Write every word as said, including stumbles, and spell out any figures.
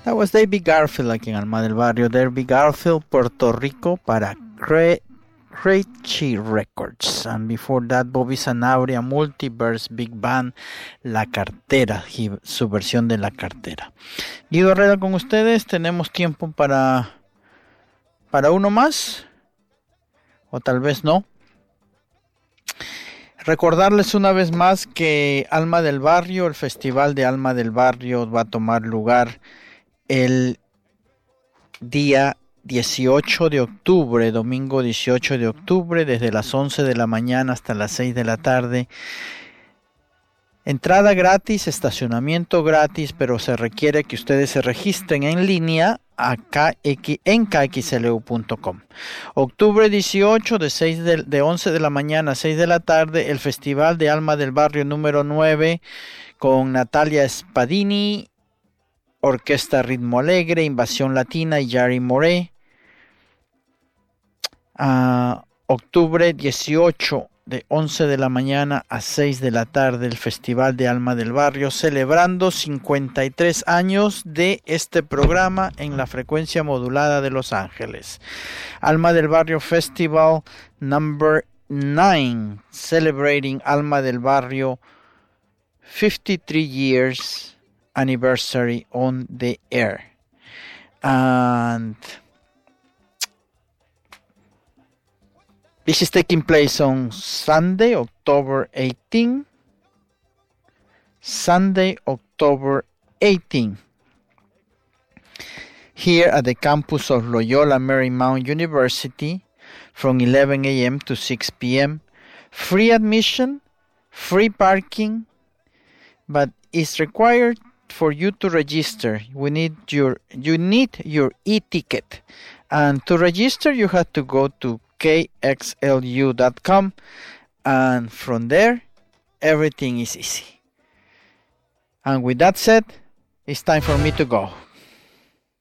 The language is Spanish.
That was David Garfield aquí en Alma del Barrio. David Garfield, Puerto Rico, para Cre Crechi Records. And before that, Bobby Sanabria, Multiverse, Big Band, La Cartera, y su versión de La Cartera. Guido Herrera con ustedes. Tenemos tiempo para, para uno más, o tal vez no. Recordarles una vez más que Alma del Barrio, el Festival de Alma del Barrio, va a tomar lugar el día dieciocho de octubre, domingo dieciocho de octubre, desde las once de la mañana hasta las seis de la tarde. Entrada gratis, estacionamiento gratis, pero se requiere que ustedes se registren en línea a K X, en K X L U punto com. Octubre dieciocho, de, seis de, de once de la mañana a seis de la tarde, el Festival de Alma del Barrio número nueve, con Natalia Spadini, Orquesta Ritmo Alegre, Invasión Latina y Yari Moré. Uh, octubre dieciocho, de once de la mañana a seis de la tarde, el Festival de Alma del Barrio, celebrando cincuenta y tres años de este programa en la frecuencia modulada de Los Ángeles. Alma del Barrio Festival number nine, celebrating Alma del Barrio fifty-three years anniversary on the air. And this is taking place on Sunday, October eighteenth. Sunday, October eighteenth. Here at the campus of Loyola Marymount University from eleven a.m. to six p.m. Free admission, free parking, but it's required for you to register. We need your you need your e-ticket, and to register you have to go to K X L U dot com, and from there everything is easy. And with that said, it's time for me to go.